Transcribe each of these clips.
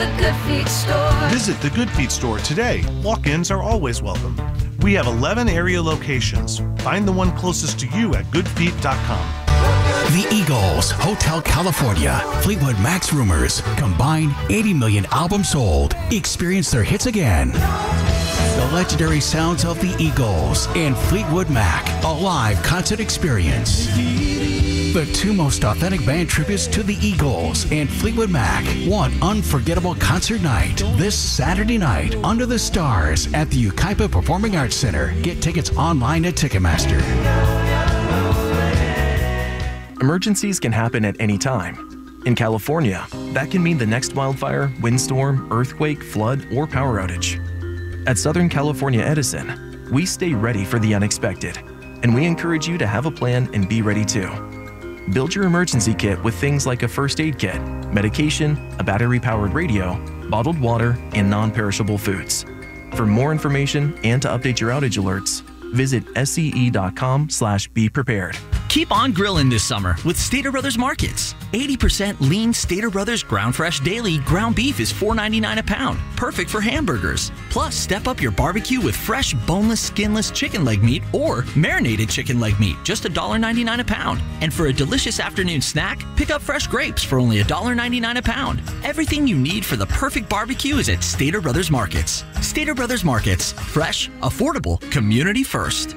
the Good Feet store. Visit the Good Feet store today. Walk-ins are always welcome. We have 11 area locations. Find the one closest to you at goodfeet.com. The Eagles, Hotel California, Fleetwood Mac's Rumors, combined 80 million albums sold. Experience their hits again. The legendary sounds of the Eagles and Fleetwood Mac, a live concert experience. The two most authentic band tributes to the Eagles and Fleetwood Mac. One unforgettable concert night this Saturday night under the stars at the Yucaipa Performing Arts Center. Get tickets online at Ticketmaster. Emergencies can happen at any time. In California, that can mean the next wildfire, windstorm, earthquake, flood, or power outage. At Southern California Edison, we stay ready for the unexpected, and we encourage you to have a plan and be ready too. Build your emergency kit with things like a first aid kit, medication, a battery-powered radio, bottled water, and non-perishable foods. For more information and to update your outage alerts, visit scE.com/beprepared. Keep on grilling this summer with Stater Brothers Markets. 80% lean Stater Brothers Ground Fresh Daily ground beef is $4.99 a pound, perfect for hamburgers. Plus, step up your barbecue with fresh, boneless, skinless chicken leg meat or marinated chicken leg meat, just $1.99 a pound. And for a delicious afternoon snack, pick up fresh grapes for only $1.99 a pound. Everything you need for the perfect barbecue is at Stater Brothers Markets. Stater Brothers Markets, fresh, affordable, community first.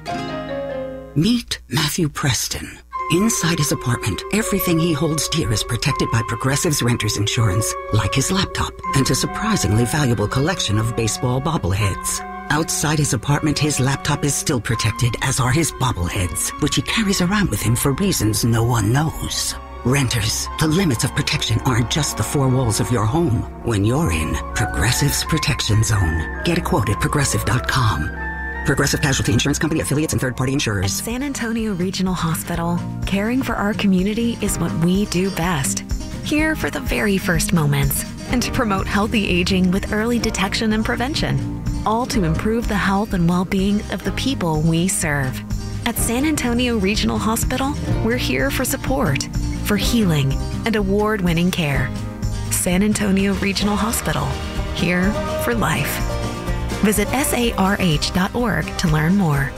Meet Matthew Preston. Inside his apartment, everything he holds dear is protected by Progressive's Renters Insurance, like his laptop and a surprisingly valuable collection of baseball bobbleheads. Outside his apartment, his laptop is still protected, as are his bobbleheads, which he carries around with him for reasons no one knows. Renters, the limits of protection aren't just the four walls of your home. When you're in Progressive's Protection Zone, get a quote at Progressive.com. Progressive Casualty Insurance Company, affiliates, and third-party insurers. At San Antonio Regional Hospital, caring for our community is what we do best. Here for the very first moments, and to promote healthy aging with early detection and prevention, all to improve the health and well-being of the people we serve. At San Antonio Regional Hospital, we're here for support, for healing, and award-winning care. San Antonio Regional Hospital, here for life. Visit sarh.org to learn more.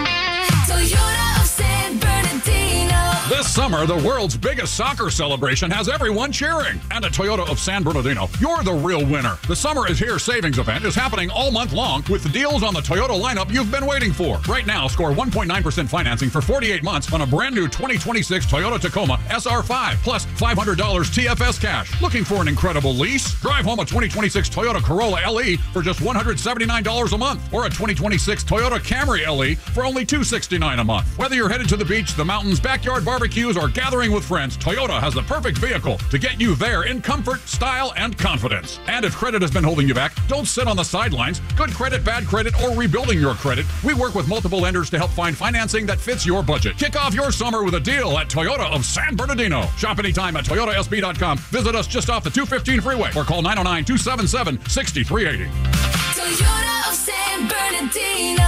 Toyota of San Bernardino. This summer, the world's biggest soccer celebration has everyone cheering. And at Toyota of San Bernardino, you're the real winner. The Summer is Here savings event is happening all month long with the deals on the Toyota lineup you've been waiting for. Right now, score 1.9% financing for 48 months on a brand new 2026 Toyota Tacoma SR5 plus $500 TFS cash. Looking for an incredible lease? Drive home a 2026 Toyota Corolla LE for just $179 a month or a 2026 Toyota Camry LE for only $269 a month. Whether you're headed to the beach, the mountains, backyard barbecues, or gathering with friends, Toyota has the perfect vehicle to get you there in comfort, style, and confidence. And if credit has been holding you back, don't sit on the sidelines. Good credit, bad credit, or rebuilding your credit, we work with multiple lenders to help find financing that fits your budget. Kick off your summer with a deal at Toyota of San Bernardino. Shop anytime at ToyotaSB.com. Visit us just off the 215 freeway or call 909-277-6380. Toyota of San Bernardino.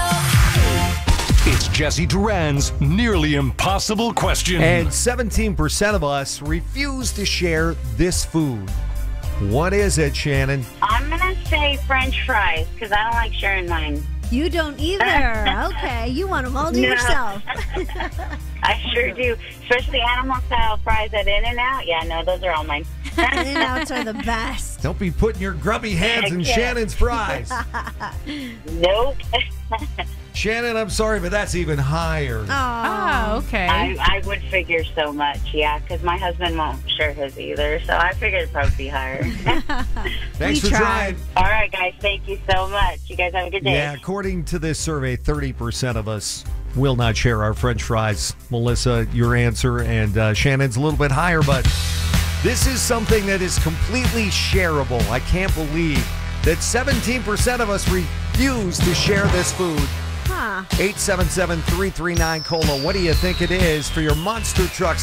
It's Jesse Duran's nearly impossible question. And 17% of us refuse to share this food. What is it, Shannon? I'm going to say French fries because I don't like sharing mine. You don't either. Okay, you want them all to yourself. I sure do. Especially animal-style fries at In-N-Out. Yeah, no, those are all mine. In-N-Outs are the best. Don't be putting your grubby hands in Shannon's fries. Nope. Shannon, I'm sorry, but that's even higher. Oh, okay. I would figure so much, yeah, because my husband won't share his either, so I figured it'd probably be higher. Thanks for trying. All right, guys, thank you so much. You guys have a good day. Yeah, according to this survey, 30% of us will not share our French fries. Melissa, your answer, and Shannon's a little bit higher, but this is something that is completely shareable. I can't believe that 17% of us refuse to share this food. 877-339-COLA. What do you think it is for your monster trucks?